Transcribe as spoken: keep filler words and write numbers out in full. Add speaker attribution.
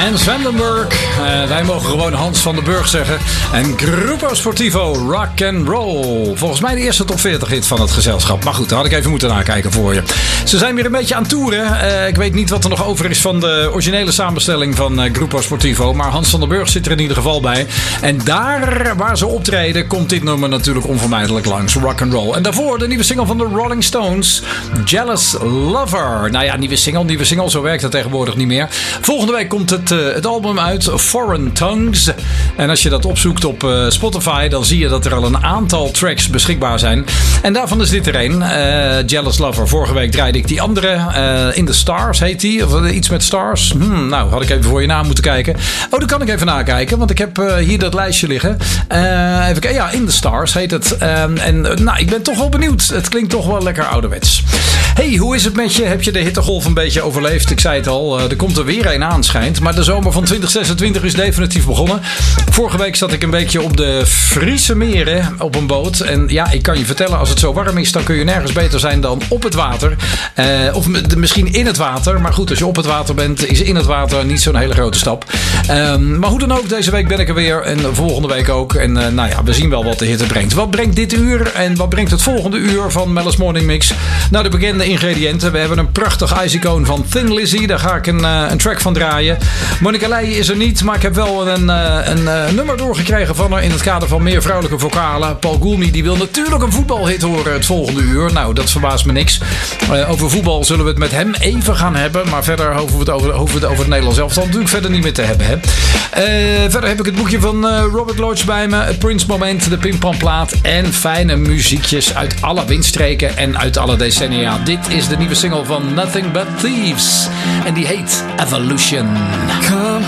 Speaker 1: En Vandenberg. Uh, wij mogen gewoon Hans van den Burg zeggen. En Grupo Sportivo, Rock and Roll. Volgens mij de eerste top veertig hit van het gezelschap. Maar goed, daar had ik even moeten nakijken voor je. Ze zijn weer een beetje aan toeren. Uh, ik weet niet wat er nog over is van de originele samenstelling van uh, Grupo Sportivo. Maar Hans van den Burg zit er in ieder geval bij. En daar waar ze optreden komt dit nummer natuurlijk onvermijdelijk langs. Rock and Roll. En daarvoor de nieuwe single van de Rolling Stones. Jealous Lover. Nou ja, nieuwe single, nieuwe single. Zo werkt dat tegenwoordig niet meer. Volgende week komt het, uh, het album uit. Foreign Tongues. En als je dat opzoekt op uh, Spotify, dan zie je dat er al een aantal tracks beschikbaar zijn. En daarvan is dit er een. Uh, Jealous Lover. Vorige week draaide ik die andere. Uh, In the Stars heet die. Of uh, iets met Stars. Hmm, nou, had ik even voor je na moeten kijken. Oh, dan kan ik even nakijken. Want ik heb uh, hier dat lijstje liggen. Uh, even kijken. Ja, In the Stars heet het. Uh, en uh, nou, ik ben toch wel benieuwd. Het klinkt toch wel lekker ouderwets. Hey, hoe is het met je? Heb je de hittegolf een beetje overleefd? Ik zei het al. Uh, er komt er weer een aan, schijnt. Maar de zomer van twintig zesentwintig is definitief begonnen. Vorige week zat ik een beetje op de Friese meren op een boot. En ja, ik kan je vertellen, als het zo warm is, dan kun je nergens beter zijn dan op het water. Uh, of m- misschien in het water. Maar goed, als je op het water bent, is in het water niet zo'n hele grote stap. Um, maar hoe dan ook, deze week ben ik er weer. En volgende week ook. En uh, nou ja, we zien wel wat de hitte brengt. Wat brengt dit uur en wat brengt het volgende uur van Mel's Morning Mix? Nou, de bekende ingrediënten. We hebben een prachtig ijsicoon van Thin Lizzy. Daar ga ik een, uh, een track van draaien. Monica Leij is er niet, maar ik heb wel een, uh, een uh, nummer doorgekregen van haar in het kader van meer vrouwelijke vocalen. Paul Goulmy, die wil natuurlijk een voetbalhit horen het volgende uur. Nou, dat verbaast me niks. Uh, over voetbal zullen we het met hem even gaan hebben. Maar verder hoeven we het over, hoeven we het over het Nederlands elftal natuurlijk verder niet meer te hebben. Hè? Uh, verder heb ik het boekje van uh, Robert Lodge bij me. Het Prince moment, de pingpongplaat en fijne muziekjes uit alle windstreken en uit alle decennia. Dit is de nieuwe single van Nothing But Thieves. En die heet Evolution. Come